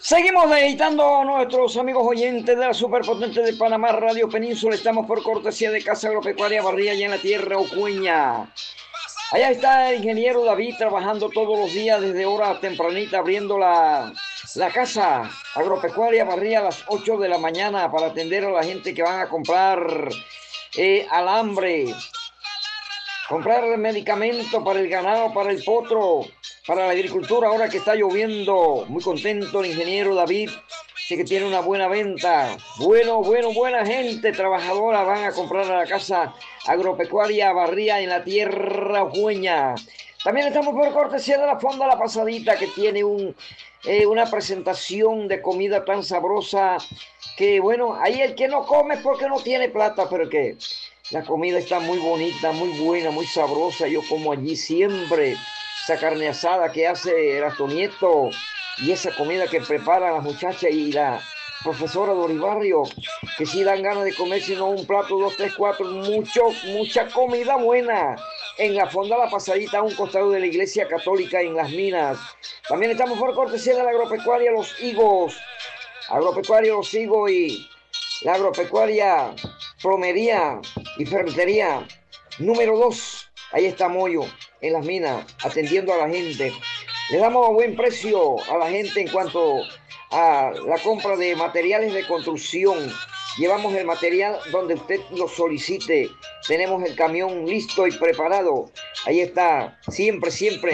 Seguimos deleitando a nuestros amigos oyentes de la superpotente de Panamá, Radio Península. Estamos por cortesía de Casa Agropecuaria Barría, allá en la tierra Ocueña. Allá está el ingeniero David trabajando todos los días desde hora tempranita, abriendo la Casa Agropecuaria Barría a las 8 de la mañana para atender a la gente que van a comprar alambre, comprar medicamento para el ganado, para el potro, para la agricultura, ahora que está lloviendo. Muy contento el ingeniero David, sé que tiene una buena venta. Buena gente trabajadora van a comprar a la Casa Agropecuaria Barría en la tierra Ocueña. También estamos por cortesía de la Fonda La Pasadita, que tiene una presentación de comida tan sabrosa que, bueno, ahí el que no come es porque no tiene plata, pero que la comida está muy bonita, muy buena, muy sabrosa. Yo como allí siempre esa carne asada que hace Erasto y esa comida que preparan las muchachas y la profesora Doribarrio, que sí dan ganas de comer, sino un plato, 2, 3, 4, mucha comida buena. En la Fonda La Pasadita, a un costado de la Iglesia Católica en Las Minas. También estamos por cortesía de la Agropecuaria Los Higos. Agropecuaria Los Higos y la Agropecuaria Plomería y Ferretería número 2. Ahí está Moyo, en Las Minas, atendiendo a la gente. Le damos buen precio a la gente en cuanto a la compra de materiales de construcción. Llevamos el material donde usted lo solicite. Tenemos el camión listo y preparado. Ahí está, siempre,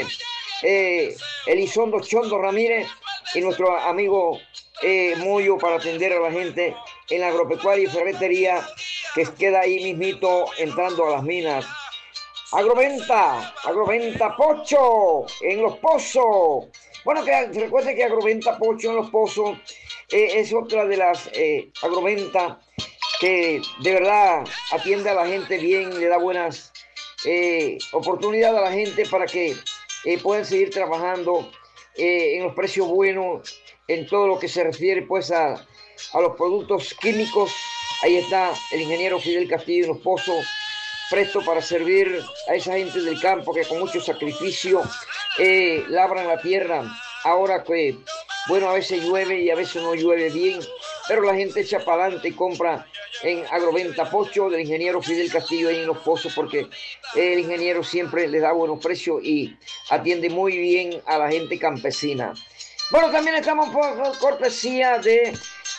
Elizondo Chondo Ramírez y nuestro amigo Moyo para atender a la gente en la Agropecuaria y Ferretería, que queda ahí mismito entrando a Las Minas. Agroventa Pocho en Los Pozos. Bueno, que recuerde que Agroventa Pocho en Los Pozos es otra de las Agroventa que de verdad atiende a la gente bien, le da buenas oportunidades a la gente para que puedan seguir trabajando en los precios buenos, en todo lo que se refiere pues a los productos químicos. Ahí está el ingeniero Fidel Castillo en Los Pozos, presto para servir a esa gente del campo que con mucho sacrificio labran la tierra. Ahora que, bueno, a veces llueve y a veces no llueve bien, pero la gente echa para adelante y compra en Agroventa Pocho del ingeniero Fidel Castillo ahí en Los Pozos, porque el ingeniero siempre les da buenos precios y atiende muy bien a la gente campesina. Bueno, también estamos por cortesía de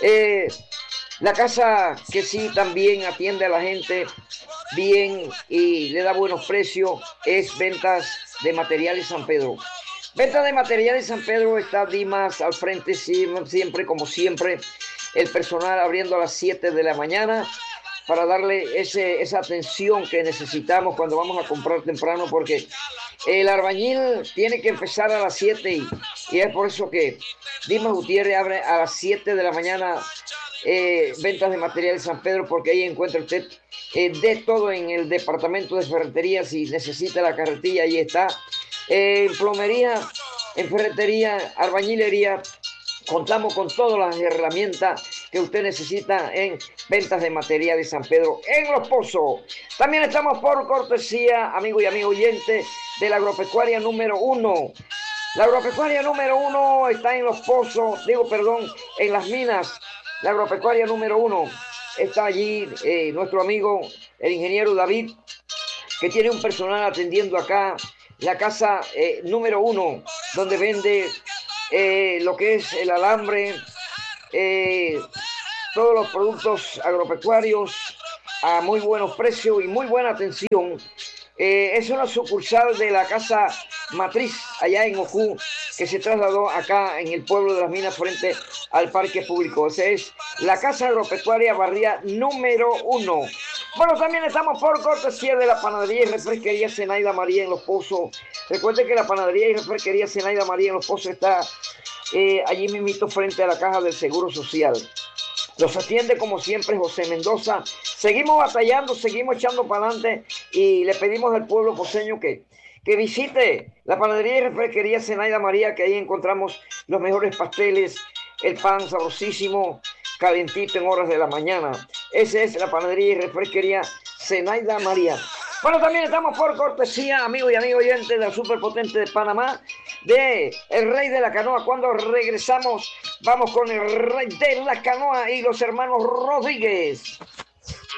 la casa que sí también atiende a la gente bien y le da buenos precios, es Ventas de Materiales San Pedro. Ventas de Materiales San Pedro, está Dimas al frente siempre, como siempre, el personal abriendo a las 7 de la mañana para darle esa atención que necesitamos cuando vamos a comprar temprano, porque el albañil tiene que empezar a las 7 y es por eso que Dimas Gutiérrez abre a las 7 de la mañana Ventas de Materiales San Pedro, porque ahí encuentra usted de todo en el departamento de ferretería. Si necesita la carretilla, ahí está. En plomería, en ferretería, albañilería, contamos con todas las herramientas que usted necesita en Ventas de Materiales San Pedro en Los Pozos. También estamos por cortesía, amigo y amigo oyente, de la Agropecuaria número 1. La Agropecuaria número 1 está en Los Pozos, en Las Minas. La Agropecuaria número 1 está allí nuestro amigo, el ingeniero David, que tiene un personal atendiendo acá la casa número 1, donde vende lo que es el alambre, todos los productos agropecuarios a muy buenos precios y muy buena atención. Es una sucursal de la casa matriz allá en Ojú, que se trasladó acá en el pueblo de Las Minas frente al parque público. Esa es la Casa Agropecuaria Barría número 1. Bueno, también estamos por cortesía de la panadería y refresquería Zenaida María en Los Pozos. Recuerden que la panadería y refresquería Zenaida María en Los Pozos está allí mismito frente a la caja del Seguro Social. Los atiende como siempre José Mendoza. Seguimos batallando, seguimos echando para adelante y le pedimos al pueblo poseño que visite la panadería y refresquería Zenaida María, que ahí encontramos los mejores pasteles, el pan sabrosísimo, calentito en horas de la mañana. Esa es la panadería y refresquería Zenaida María. Bueno, también estamos por cortesía, amigo y amigo oyente de la Superpotente de Panamá, de el rey de la canoa. Cuando regresamos, vamos con el rey de la canoa y los hermanos Rodríguez.